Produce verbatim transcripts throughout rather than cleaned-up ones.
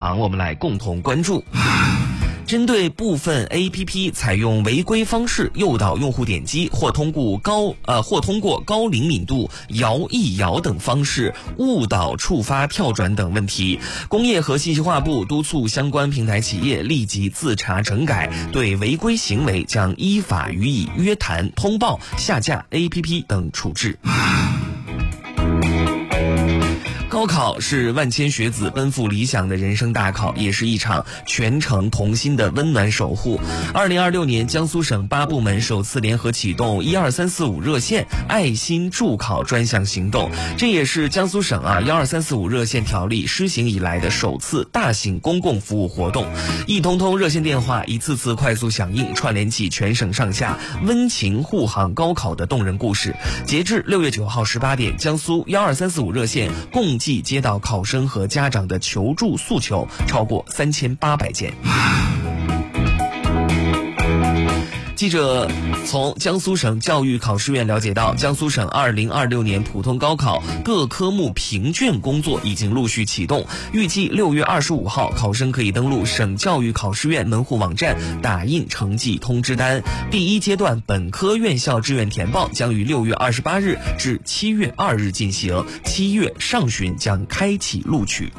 堂，我们来共同关注。针对部分 A P P 采用违规方式诱导用户点击，或通过高呃或通过高灵敏度、摇一摇等方式误导触发跳转等问题，工业和信息化部督促相关平台企业立即自查整改，对违规行为将依法予以约谈、通报、下架 A P P 等处置。高考是万千学子奔赴理想的人生大考，也是一场全程同心的温暖守护。二零二六年，江苏省八部门首次联合启动一二三四五热线爱心助考专项行动，这也是江苏省啊一二三四五热线条例施行以来的首次大型公共服务活动。一通通热线电话一次次快速响应，串联起全省上下温情护航高考的动人故事。截至六月九号十八点，江苏一二三四五热线共计接到考生和家长的求助诉求超过三千八百件。记者从江苏省教育考试院了解到，江苏省二零二六年普通高考各科目评卷工作已经陆续启动，预计六月二十五号考生可以登录省教育考试院门户网站打印成绩通知单。第一阶段本科院校志愿填报将于六月二十八日至七月二日进行，七月上旬将开启录取。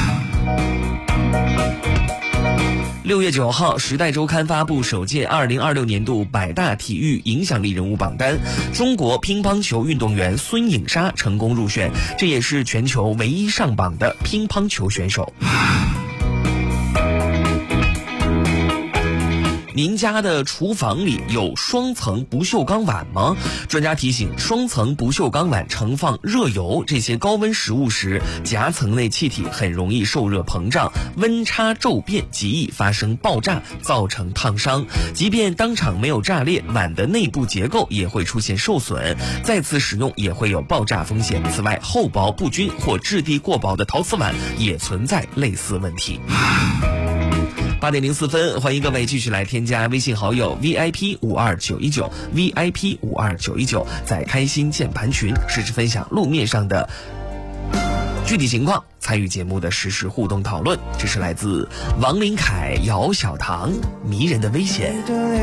六月九号，《时代周刊》发布首届二零二六年度百大体育影响力人物榜单，中国乒乓球运动员孙颖莎成功入选，这也是全球唯一上榜的乒乓球选手。您家的厨房里有双层不锈钢碗吗？专家提醒，双层不锈钢碗盛放热油这些高温食物时，夹层内气体很容易受热膨胀，温差骤变极易发生爆炸，造成烫伤。即便当场没有炸裂，碗的内部结构也会出现受损，再次使用也会有爆炸风险。此外，厚薄不均或质地过薄的陶瓷碗也存在类似问题。八点零四分，欢迎各位继续来添加微信好友 V I P 五二九一九 V I P 五二九一九，在开心键盘群实时分享路面上的具体情况，参与节目的实时互动讨论。这是来自王林凯、姚小棠迷人的危险。